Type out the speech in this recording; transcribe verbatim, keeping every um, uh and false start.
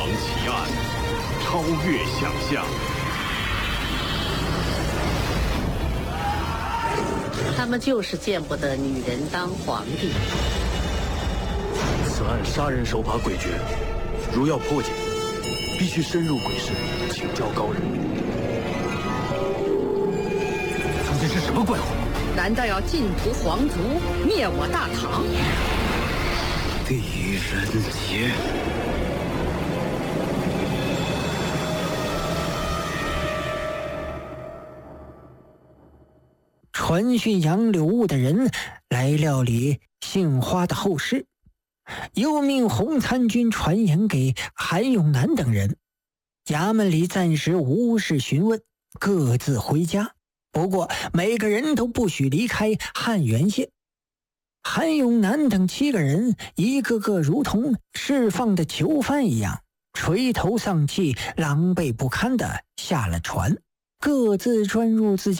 堂奇案，超越想象。 他们就是见不得女人当皇帝。 此案杀人手法诡谲，如要破解，必须深入鬼市，请教高人。中间是什么怪物？ 难道要尽屠皇族，灭我大唐？ 狄仁杰。 传讯杨柳雾的人来料理杏花的后事，又命洪参军传言给韩永南等人。衙门里暂时无事询问，各自回家。不过每个人都不许离开汉源县。韩永南等七个人一个个如同释放的囚犯一样，垂头丧气、狼狈不堪地下了船，各自钻入自家